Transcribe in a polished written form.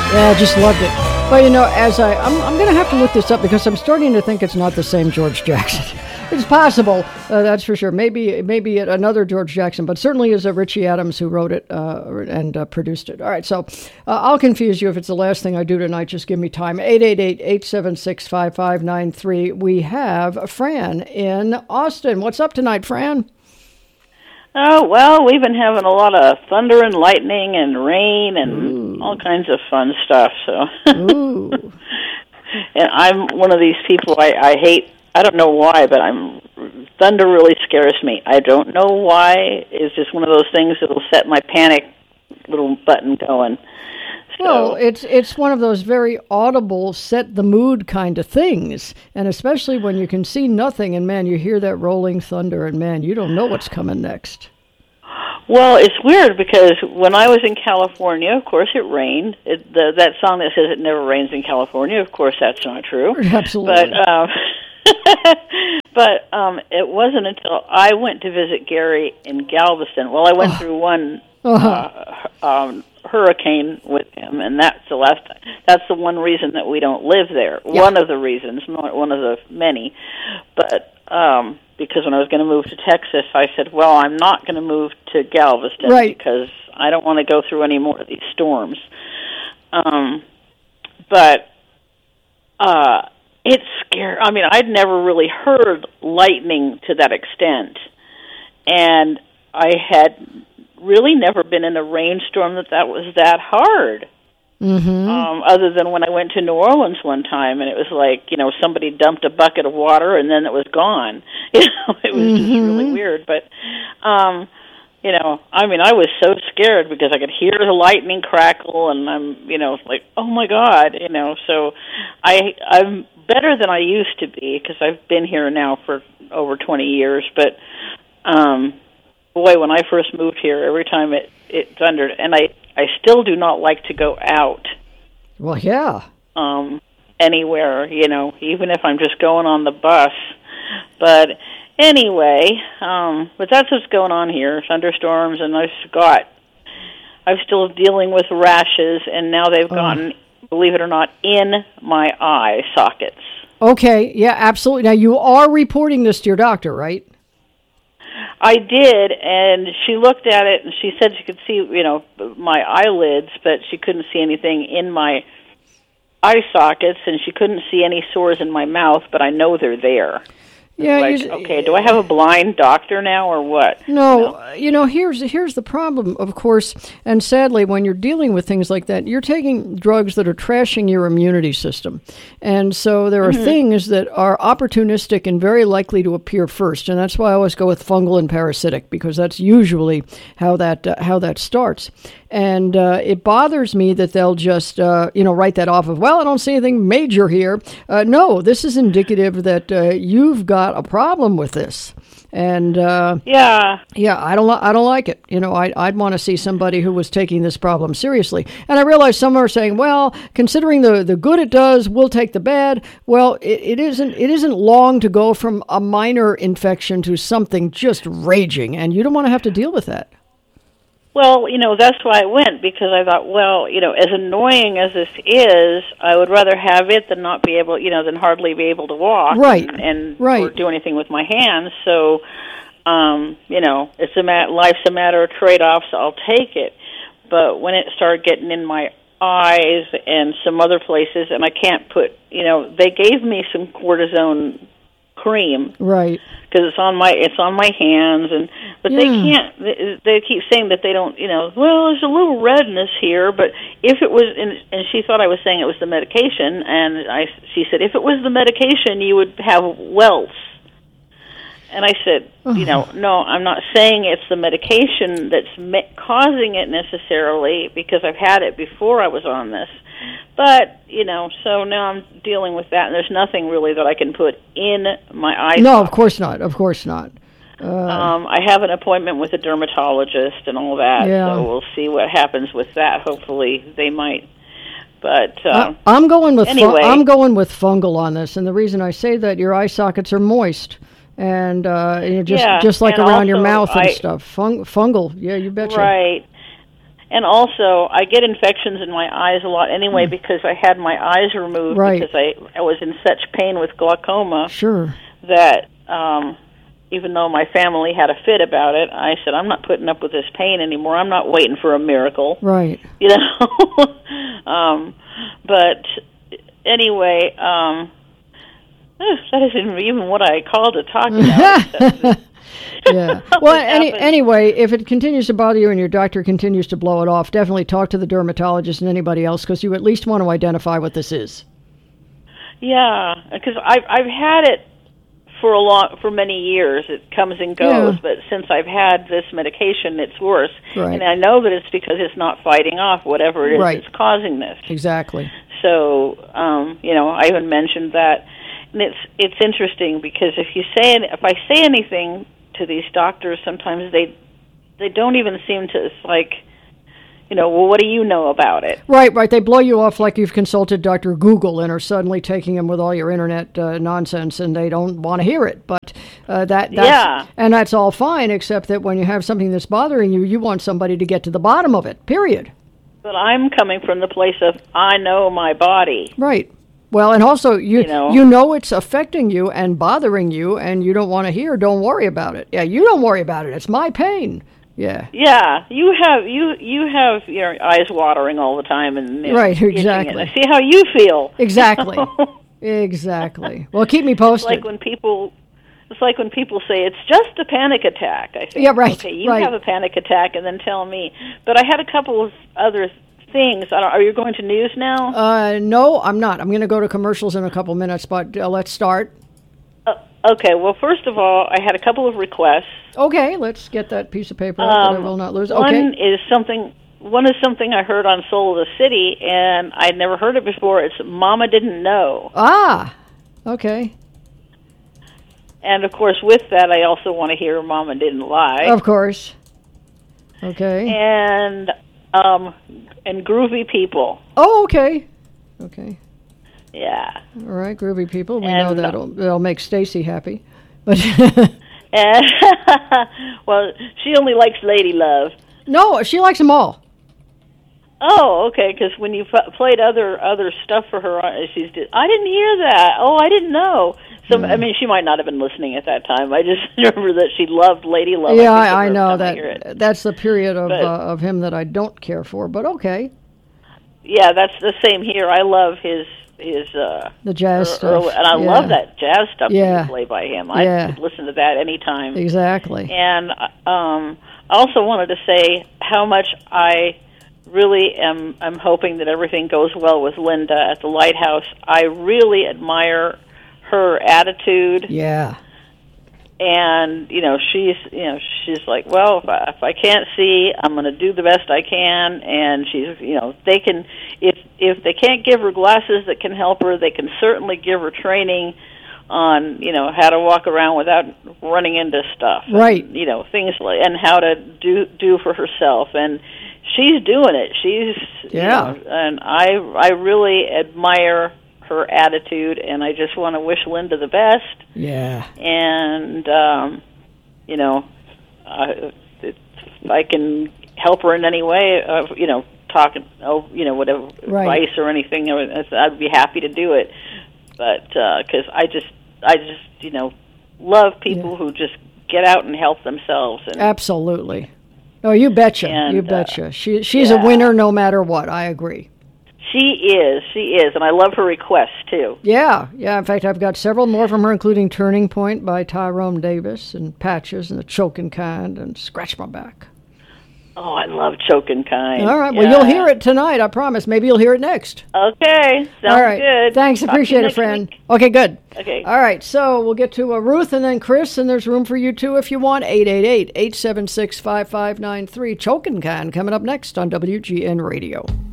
Yeah, I just loved it. But I'm going to have to look this up because I'm starting to think it's not the same George Jackson. It's possible, that's for sure. Maybe another George Jackson, but certainly is a Richie Adams who wrote it and produced it. All right, so I'll confuse you if it's the last thing I do tonight. Just give me time. 888-876-5593. We have Fran in Austin. What's up tonight, Fran? Oh, well, we've been having a lot of thunder and lightning and rain and all kinds of fun stuff. So, Ooh. And I'm one of these people I hate. I don't know why, but thunder really scares me. I don't know why. It's just one of those things that'll set my panic little button going. So, well, it's one of those very audible, set the mood kind of things, and especially when you can see nothing, and man, you hear that rolling thunder, and man, you don't know what's coming next. Well, it's weird because when I was in California, of course, it rained. That song that says it never rains in California, of course, that's not true. Absolutely. But it wasn't until I went to visit Gary in Galveston. Well, I went through one hurricane with him, and that's the last time. That's the one reason that we don't live there. Yeah. One of the reasons, not one of the many. But because when I was going to move to Texas, I said, well, I'm not going to move to Galveston because I don't want to go through any more of these storms. But it's scary. I mean, I'd never really heard lightning to that extent, and I had really never been in a rainstorm that was that hard. Mm-hmm. Other than when I went to New Orleans one time, and it was like, somebody dumped a bucket of water and then it was gone. It was just really weird. But, I was so scared because I could hear the lightning crackle, and I'm, like, oh my God, So I'm better than I used to be because I've been here now for over 20 years. But, boy, when I first moved here, every time it thundered, and I still do not like to go out. Well, yeah. Anywhere, even if I'm just going on the bus. But anyway, but that's what's going on here, thunderstorms, and I'm still dealing with rashes, and now they've gotten, believe it or not, in my eye sockets. Okay, yeah, absolutely. Now, you are reporting this to your doctor, right? I did, and she looked at it, and she said she could see, my eyelids, but she couldn't see anything in my eye sockets, and she couldn't see any sores in my mouth, but I know they're there. Yeah. Okay, do I have a blind doctor now or what? No, here's the problem, of course, and sadly, when you're dealing with things like that, you're taking drugs that are trashing your immunity system. And so there are things that are opportunistic and very likely to appear first, and that's why I always go with fungal and parasitic, because that's usually how that starts. And it bothers me that they'll just, write that off of, well, I don't see anything major here. No, this is indicative that you've got a problem with this. And I don't like it. I'd want to see somebody who was taking this problem seriously. And I realize some are saying, well, considering the good it does, we'll take the bad. Well, it isn't long to go from a minor infection to something just raging, and you don't want to have to deal with that. Well, that's why I went, because I thought, well, as annoying as this is, I would rather have it than not be able, than hardly be able to walk and or do anything with my hands. So, it's life's a matter of trade-offs. I'll take it. But when it started getting in my eyes and some other places, and I can't put, they gave me some cortisone cream, right? Because it's on my hands, but they can't. They keep saying that they don't. Well, there's a little redness here, but if it was, and she thought I was saying it was the medication, and she said if it was the medication, you would have welts. And I said, no, I'm not saying it's the medication that's causing it necessarily, because I've had it before I was on this. But, so now I'm dealing with that, and there's nothing really that I can put in my eye. No, of course not. Of course not. I have an appointment with a dermatologist and all that, so we'll see what happens with that. Hopefully they might. But I'm going with anyway. I'm going with fungal on this, and the reason I say that, your eye sockets are moist. And just like around your mouth and stuff. Fungal, yeah, you betcha. Right. And also, I get infections in my eyes a lot anyway because I had my eyes removed because I was in such pain with glaucoma. Sure. That even though my family had a fit about it, I said, I'm not putting up with this pain anymore. I'm not waiting for a miracle. Right. You know? But anyway, that isn't even what I called to talk about. Yeah. Well, anyway, if it continues to bother you and your doctor continues to blow it off, definitely talk to the dermatologist and anybody else because you at least want to identify what this is. Yeah, because I've had it for many years. It comes and goes, but since I've had this medication, it's worse. Right. And I know that it's because it's not fighting off whatever it is that's causing this. Exactly. So, you know, I even mentioned that, and it's interesting because if I say anything to these doctors, sometimes they don't even seem to. It's like, you know, well, what do you know about it? Right. They blow you off like you've consulted Dr. Google and are suddenly taking him with all your internet nonsense, and they don't want to hear it. But and that's all fine, except that when you have something that's bothering you, you want somebody to get to the bottom of it. Period. But I'm coming from the place of I know my body. Right. Well, and also you know it's affecting you and bothering you, and you don't want to hear. Don't worry about it. Yeah, you don't worry about it. It's my pain. Yeah. Yeah, you have your eyes watering all the time, and right, exactly. I see how you feel. Exactly. Exactly. Well, keep me posted. It's like when people say it's just a panic attack. I think, yeah, right. Okay, you have a panic attack, and then tell me. But I had a couple of other things. Are you going to news now? No, I'm not. I'm going to go to commercials in a couple minutes, but let's start. Okay, well, first of all, I had a couple of requests. Okay, let's get that piece of paper that I will not lose. Okay. One is something I heard on Soul of the City, and I'd never heard it before. It's Mama Didn't Know. Ah, okay. And, of course, with that, I also want to hear Mama Didn't Lie. Of course. Okay. And Groovy People. Oh, okay. Okay. Yeah. All right, Groovy People. We know that'll make Stacy happy. But well, she only likes Lady Love. No, she likes them all. Oh, okay. Because when you played other stuff for her, I didn't hear that. Oh, I didn't know. So I mean, she might not have been listening at that time. I just remember that she loved Lady Love. Yeah, I know that. That's the period of him that I don't care for. But okay. Yeah, that's the same here. I love his the jazz stuff, and I love that jazz stuff that played by him. I could listen to that anytime. Exactly. And I also wanted to say how much I really I'm hoping that everything goes well with Linda at the Lighthouse. I really admire her attitude. Yeah. And she's like, well, if I can't see, I'm going to do the best I can. And she's, they can, if they can't give her glasses that can help her, they can certainly give her training on, how to walk around without running into stuff. Right. And, things like, and how to do for herself. And she's doing it. She's, and I really admire her attitude, and I just want to wish Linda the best. Yeah. And if I can help her in any way, talking, whatever advice or anything, I'd be happy to do it. But because I just love people who just get out and help themselves. And, absolutely. Oh, you betcha. You betcha. She's a winner no matter what. I agree. She is, and I love her requests, too. Yeah. In fact, I've got several more from her, including Turning Point by Tyrone Davis, and Patches, and The Choking Kind, and Scratch My Back. Oh, I love Choking Kind. All right, well, you'll hear it tonight, I promise. Maybe you'll hear it next. Okay, sounds good. Thanks, appreciate it, friend. Week. Okay, good. Okay. All right, so we'll get to Ruth and then Chris, and there's room for you, too, if you want. 888-876-5593. Choking Kind coming up next on WGN Radio.